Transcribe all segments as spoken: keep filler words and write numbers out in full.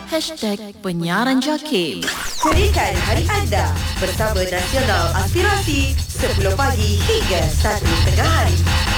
Hashtag Penyiaran Jakim. Jadikan hari anda bersama Nasional Aspirasi sepuluh pagi hingga satu tengah hari.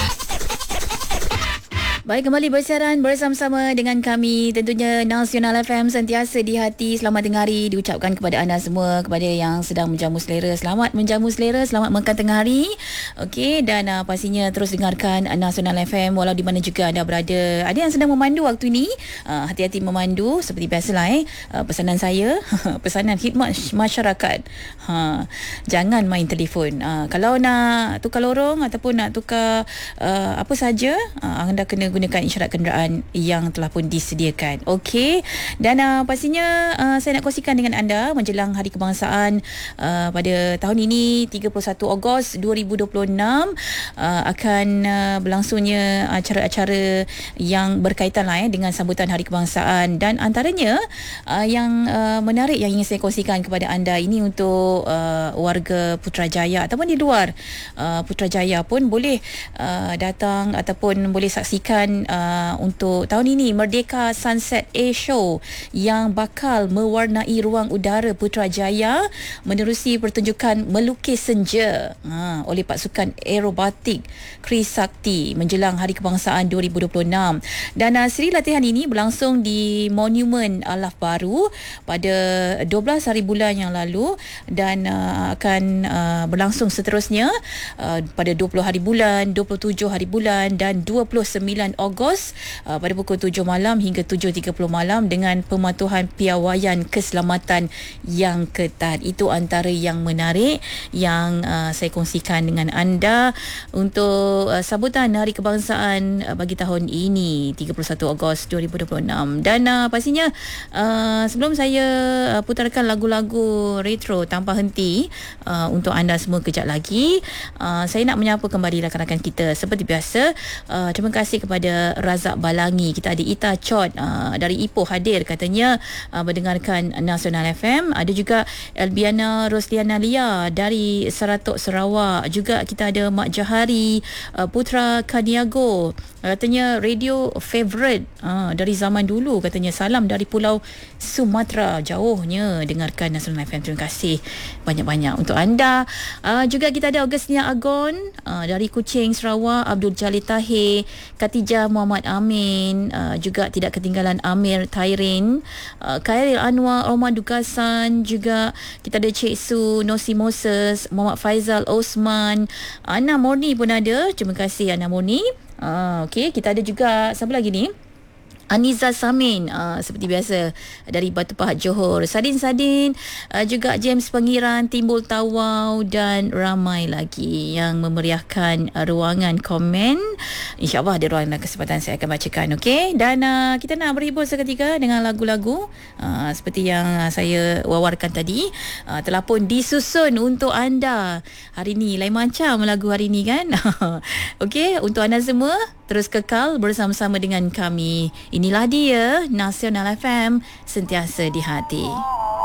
Baik, kembali bersiaran bersama-sama dengan kami, tentunya Nasional F M sentiasa di hati. Selamat tengah hari diucapkan kepada anda semua, kepada yang sedang menjamu selera, selamat menjamu selera, selamat makan tengah hari. Okey, dan uh, pastinya terus dengarkan Nasional F M walau di mana juga anda berada. Ada yang sedang memandu waktu ni, uh, hati-hati memandu seperti biasalah eh. Uh, pesanan saya, pesanan khidmat masyarakat. Ha, jangan main telefon. Uh, kalau nak tukar lorong ataupun nak tukar uh, apa saja, uh, anda kena gunakan isyarat kenderaan yang telah pun disediakan. Okey. Dan uh, pastinya uh, saya nak kongsikan dengan anda menjelang Hari Kebangsaan uh, pada tahun ini tiga puluh satu Ogos dua ribu dua puluh enam uh, akan uh, berlangsungnya acara-acara yang berkaitan lah, eh, dengan sambutan Hari Kebangsaan, dan antaranya uh, yang uh, menarik yang ingin saya kongsikan kepada anda ini untuk uh, warga Putrajaya ataupun di luar uh, Putrajaya pun boleh uh, datang ataupun boleh saksikan Uh, untuk tahun ini Merdeka Sunset Air Show yang bakal mewarnai ruang udara Putrajaya menerusi pertunjukan melukis senja ha, oleh pasukan aerobatik Kris Sakti menjelang Hari Kebangsaan dua ribu dua puluh enam. Dan uh, siri latihan ini berlangsung di Monumen Alaf Baru pada dua belas hari bulan yang lalu, dan uh, akan uh, berlangsung seterusnya uh, pada dua puluh hari bulan, dua puluh tujuh hari bulan dan dua puluh sembilan Ogos uh, pada pukul tujuh malam hingga tujuh tiga puluh malam dengan pematuhan piawaian keselamatan yang ketat. Itu antara yang menarik yang uh, saya kongsikan dengan anda untuk uh, sambutan Hari Kebangsaan uh, bagi tahun ini tiga puluh satu Ogos dua ribu dua puluh enam. Dan uh, pastinya uh, sebelum saya uh, putarkan lagu-lagu retro tanpa henti uh, untuk anda semua kejap lagi, uh, saya nak menyapa kembali rakan-rakan kita seperti biasa. Uh, terima kasih kepada Razak Balangi. Kita ada Ita Chot uh, dari Ipoh hadir katanya uh, mendengarkan Nasional F M. Ada juga Elbiana Rosliana Lia dari Saratok Sarawak. Juga kita ada Mak Jahari uh, Putra Kaniago, katanya radio favorite uh, dari zaman dulu, katanya salam dari Pulau Sumatera, jauhnya dengarkan Nasional F M. Terima kasih banyak-banyak untuk anda. Uh, juga kita ada Augustina Agon uh, dari Kuching Sarawak, Abdul Jalil Tahir, Katijah Muhammad Amin, uh, juga tidak ketinggalan Amir Tairin, uh, Khairil Anwar, Omar Dukasan, juga kita ada Cik Su, Nosi Moses, Muhammad Faizal Osman, Ana Murni pun ada. Terima kasih Ana Murni. Uh, Okey, kita ada juga siapa lagi ni? Aniza Samin, uh, seperti biasa dari Batu Pahat Johor, Sadin Sadin, uh, juga James Pengiran, Timbul Tawau, dan ramai lagi yang memeriahkan uh, ruangan komen. InsyaAllah ada ruangan dan kesempatan saya akan bacakan. Okey, dan uh, kita nak berhibur seketika dengan lagu-lagu uh, seperti yang uh, saya wawarkan tadi, uh, telah pun disusun untuk anda hari ni. Lain macam lagu hari ni kan. Okey, untuk anda semua terus kekal bersama-sama dengan kami. Inilah dia Nasional F M, sentiasa di hati.